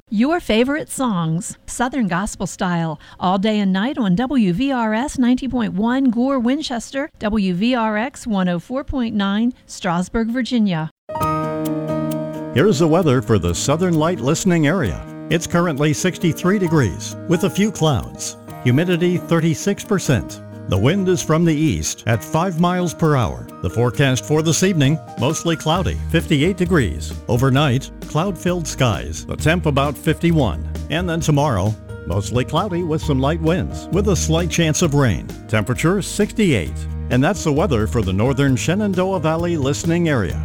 Your favorite songs, Southern Gospel Style, all day and night on WVRS 90.1 Gore, Winchester, WVRX 104.9 Strasburg, Virginia. Here's the weather for the Southern Light listening area. It's currently 63 degrees with a few clouds. Humidity 36%. The wind is from the east at 5 miles per hour. The forecast for this evening, mostly cloudy, 58 degrees. Overnight, cloud-filled skies, the temp about 51. And then tomorrow, mostly cloudy with some light winds, with a slight chance of rain. Temperature 68. And that's the weather for the northern Shenandoah Valley listening area.